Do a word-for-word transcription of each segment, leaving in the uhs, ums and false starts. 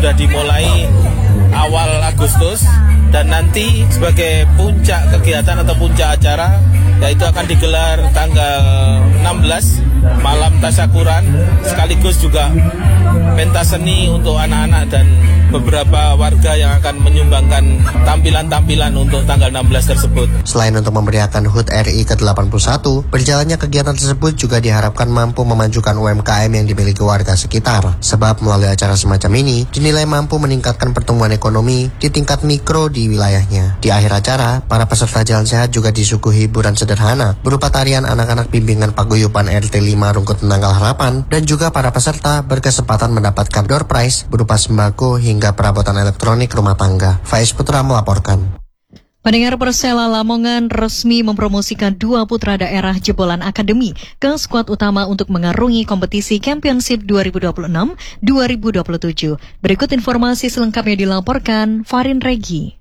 sudah dimulai awal Agustus, dan nanti sebagai puncak kegiatan atau puncak acara yaitu akan digelar tanggal enam belas malam tasyakuran, sekaligus juga pentas seni untuk anak-anak dan beberapa warga yang akan menyumbangkan tampilan-tampilan untuk tanggal enam belas tersebut. Selain untuk memeriahkan H U T R I ke delapan puluh satu, berjalannya kegiatan tersebut juga diharapkan mampu memajukan U M K M yang dimiliki warga sekitar. Sebab melalui acara semacam ini dinilai mampu meningkatkan pertumbuhan ekonomi di tingkat mikro di wilayahnya. Di akhir acara, para peserta Jalan Sehat juga disuguhi hiburan sederhana berupa tarian anak-anak bimbingan paguyuban R T lima Rungkut Tanggal Harapan, dan juga para peserta berkesempatan mendapatkan door prize berupa sembako hingga perabotan elektronik rumah tangga. Faiz Putra melaporkan. Pendengar, Persela Lamongan resmi mempromosikan dua putra daerah jebolan akademi ke skuad utama untuk mengarungi kompetisi Championship dua ribu dua puluh enam dua ribu dua puluh tujuh. Berikut informasi selengkapnya dilaporkan Farin Regi.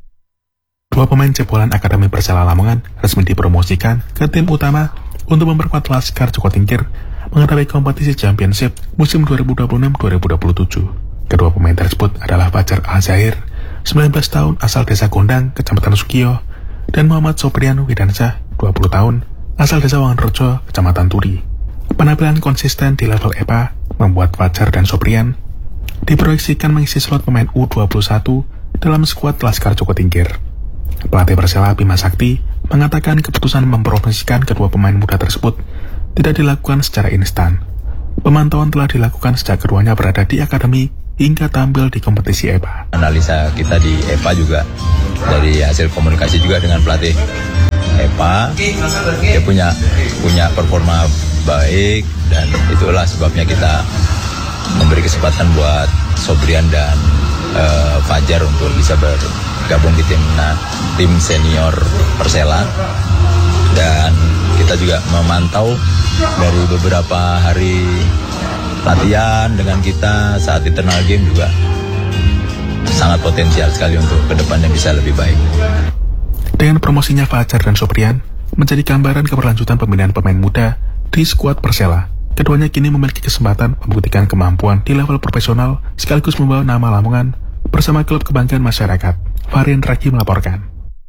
Dua pemain jebolan Akademi Persela Lamongan resmi dipromosikan ke tim utama untuk memperkuat Laskar Joko Tingkir menghadapi kompetisi Championship musim dua ribu dua puluh enam dua ribu dua puluh tujuh. Kedua pemain tersebut adalah Fajar Al-Zahir, sembilan belas tahun, asal desa Gondang, Kecamatan Sukiyo, dan Muhammad Soprian Widansyah, dua puluh tahun, asal desa Wanganrejo, Kecamatan Turi. Penampilan konsisten di level E P A membuat Fajar dan Soprian diproyeksikan mengisi slot pemain U dua puluh satu dalam skuad Laskar Joko Tingkir. Pelatih Persela Bima Sakti mengatakan keputusan mempromosikan kedua pemain muda tersebut tidak dilakukan secara instan. Pemantauan telah dilakukan sejak keduanya berada di akademi hingga tampil di kompetisi E P A. Analisa kita di E P A juga dari hasil komunikasi juga dengan pelatih E P A, dia punya punya performa baik, dan itulah sebabnya kita memberi kesempatan buat Sobrian dan uh, Fajar untuk bisa bergabung di tim nah, tim senior Persela. Dan kita juga memantau dari beberapa hari latihan dengan kita saat internal game juga sangat potensial sekali untuk kedepannya bisa lebih baik. Dengan promosinya Fajar dan Soprian menjadi gambaran keberlanjutan pembinaan pemain muda di skuad Persela. Keduanya kini memiliki kesempatan membuktikan kemampuan di level profesional sekaligus membawa nama Lamongan bersama klub kebanggaan masyarakat. Farin Raki melaporkan.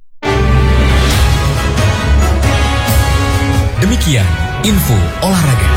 Demikian info olahraga.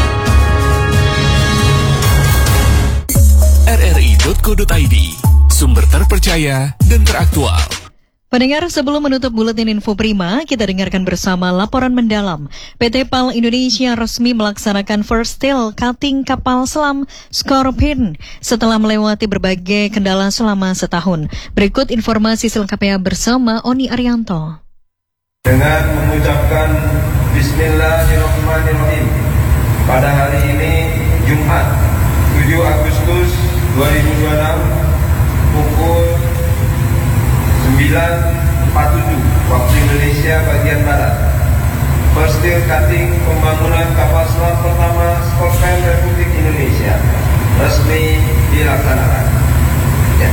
R R I titik co titik I D, sumber terpercaya dan teraktual. Pendengar, sebelum menutup buletin Info Prima, kita dengarkan bersama laporan mendalam. P T P A L Indonesia resmi melaksanakan first steel cutting kapal selam Scorpion setelah melewati berbagai kendala selama setahun. Berikut informasi selengkapnya bersama Oni Arianto. Dengan mengucapkan Bismillahirrahmanirrahim, pada hari ini Jumat tujuh Agustus dua ribu dua puluh enam pukul sembilan empat puluh tujuh waktu Indonesia bagian Barat, first steel cutting pembangunan kapal selam pertama Scorpion Republik Indonesia resmi dilaksanakan. Ya.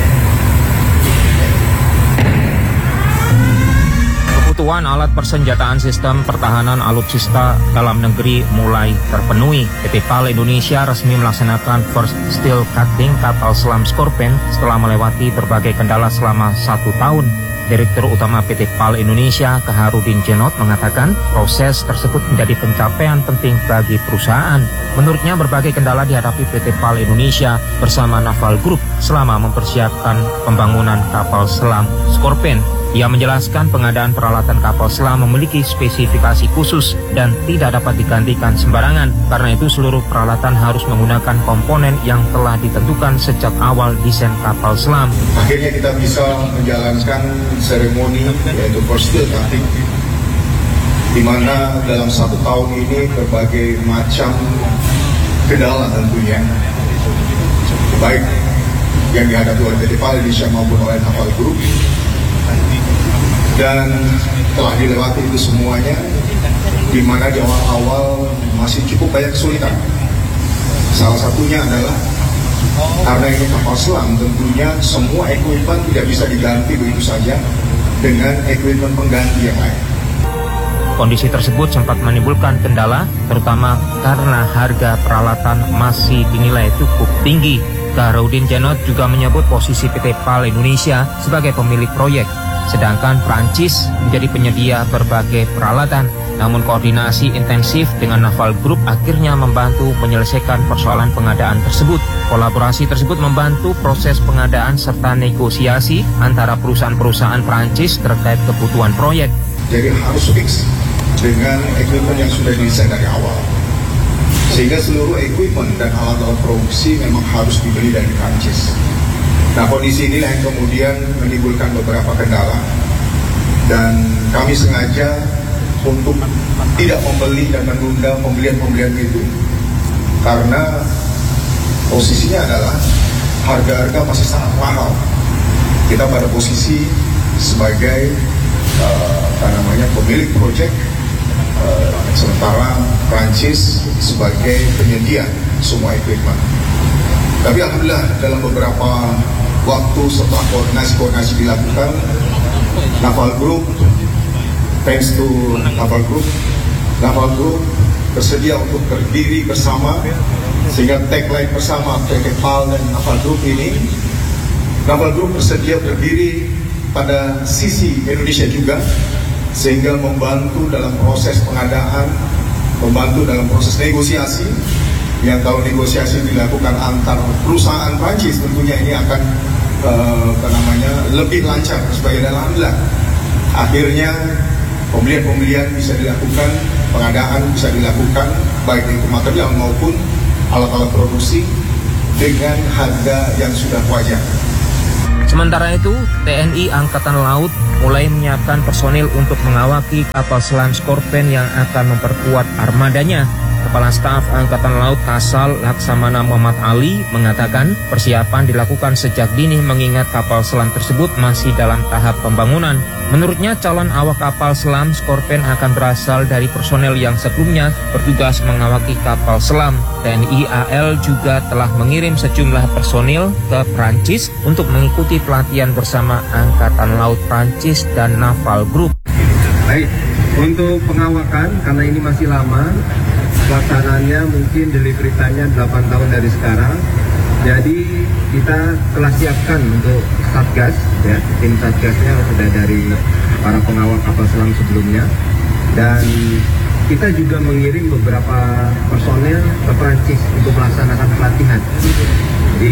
Kebutuhan alat persenjataan sistem pertahanan alutsista dalam negeri mulai terpenuhi. P T P A L Indonesia resmi melaksanakan first steel cutting kapal selam Scorpion setelah melewati berbagai kendala selama satu tahun. Direktur Utama P T P A L Indonesia, Kaharudin Jenot, mengatakan proses tersebut menjadi pencapaian penting bagi perusahaan. Menurutnya, berbagai kendala dihadapi P T P A L Indonesia bersama Naval Group selama mempersiapkan pembangunan kapal selam Scorpion. Ia menjelaskan pengadaan peralatan kapal selam memiliki spesifikasi khusus dan tidak dapat digantikan sembarangan. Karena itu seluruh peralatan harus menggunakan komponen yang telah ditentukan sejak awal desain kapal selam. Akhirnya kita bisa menjalankan seremoni yaitu first steel cutting, di mana dalam satu tahun ini berbagai macam kendala tentunya, baik yang dihadapi oleh P T P A L Indonesia maupun oleh Naval Group, dan telah dilewati itu semuanya, di mana di awal-awal masih cukup banyak kesulitan. Salah satunya adalah karena ini kapal selam, tentunya semua equipment tidak bisa diganti begitu saja dengan equipment pengganti yang lain. Kondisi tersebut sempat menimbulkan kendala, terutama karena harga peralatan masih dinilai cukup tinggi. Gahrudin Janot juga menyebut posisi P T PAL Indonesia sebagai pemilik proyek, sedangkan Prancis menjadi penyedia berbagai peralatan. Namun koordinasi intensif dengan Naval Group akhirnya membantu menyelesaikan persoalan pengadaan tersebut. Kolaborasi tersebut membantu proses pengadaan serta negosiasi antara perusahaan-perusahaan Prancis terkait kebutuhan proyek. Jadi harus fix dengan equipment yang sudah didesain dari awal. Sehingga seluruh equipment dan alat-alat produksi memang harus dibeli dari Prancis. Nah, kondisi inilah yang kemudian menimbulkan beberapa kendala. Dan kami sengaja untuk tidak membeli dan menunda pembelian-pembelian itu. Karena posisinya adalah harga-harga masih sangat mahal. Kita pada posisi sebagai uh, apa namanya pemilik proyek, uh, sementara Prancis sebagai penyedia semua equipment. Tapi alhamdulillah dalam beberapa waktu setelah koordinasi-koordinasi dilakukan, Naval Group, thanks to Naval Group, Naval Group bersedia untuk berdiri bersama, sehingga tagline bersama P T PAL dan Naval Group ini, Naval Group bersedia berdiri pada sisi Indonesia juga, sehingga membantu dalam proses pengadaan, membantu dalam proses negosiasi, yang kalau negosiasi dilakukan antar perusahaan Prancis tentunya ini akan uh, apa namanya lebih lancar sebagai alhamdulillah. Akhirnya pembelian-pembelian bisa dilakukan, pengadaan bisa dilakukan, baik itu material maupun alat-alat produksi dengan harga yang sudah wajar. Sementara itu, T N I Angkatan Laut mulai menyiapkan personil untuk mengawaki kapal selam Scorpion yang akan memperkuat armadanya. Kepala Staf Angkatan Laut Kasal Laksamana Muhammad Ali mengatakan persiapan dilakukan sejak dini mengingat kapal selam tersebut masih dalam tahap pembangunan. Menurutnya calon awak kapal selam Scorpion akan berasal dari personel yang sebelumnya bertugas mengawaki kapal selam. T N I A L juga telah mengirim sejumlah personil ke Prancis untuk mengikuti pelatihan bersama Angkatan Laut Prancis dan Naval Group. Baik, untuk pengawakan karena ini masih lama, pelaksanaannya mungkin delivery time-nya delapan tahun dari sekarang. Jadi kita telah siapkan untuk Satgas, ya, tim Satgasnya sudah dari para pengawal kapal selam sebelumnya. Dan kita juga mengirim beberapa personel ke Prancis untuk melaksanakan pelatihan di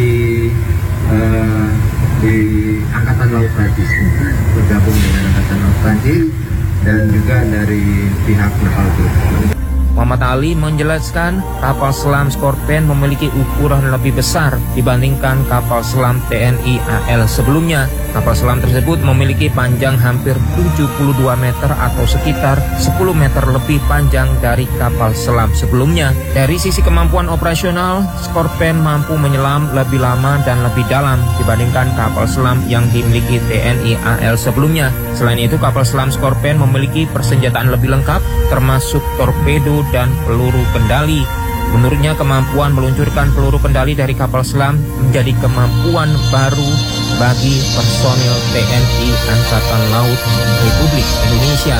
uh, di Angkatan Laut Prancis, bergabung dengan Angkatan Laut Prancis dan juga dari pihak Naval Group. Muhammad Ali menjelaskan kapal selam Scorpion memiliki ukuran lebih besar dibandingkan kapal selam T N I A L sebelumnya. Kapal selam tersebut memiliki panjang hampir tujuh puluh dua meter atau sekitar sepuluh meter lebih panjang dari kapal selam sebelumnya. Dari sisi kemampuan operasional, Scorpion mampu menyelam lebih lama dan lebih dalam dibandingkan kapal selam yang dimiliki T N I A L sebelumnya. Selain itu, kapal selam Scorpion memiliki persenjataan lebih lengkap, termasuk torpedo dan peluru kendali. Menurutnya, kemampuan meluncurkan peluru kendali dari kapal selam menjadi kemampuan baru bagi personil T N I Angkatan Laut Republik Indonesia.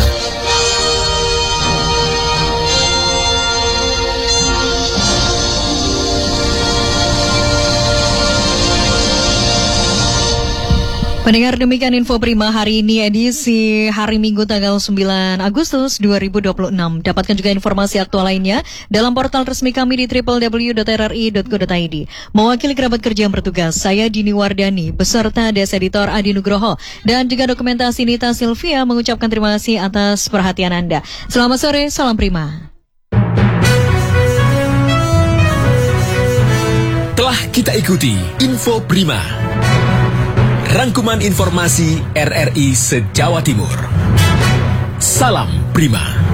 Pendengar, demikian info Prima hari ini edisi hari Minggu tanggal sembilan Agustus dua ribu dua puluh enam. Dapatkan juga informasi aktual lainnya dalam portal resmi kami di w w w dot r r i dot co dot i d. Mewakili kerabat kerja yang bertugas, saya Dini Wardani beserta Des Editor Adi Nugroho dan juga dokumentasi Nita Silvia mengucapkan terima kasih atas perhatian Anda. Selamat sore, salam Prima. Telah kita ikuti Info Prima, rangkuman informasi R R I se-Jawa Timur. Salam Prima.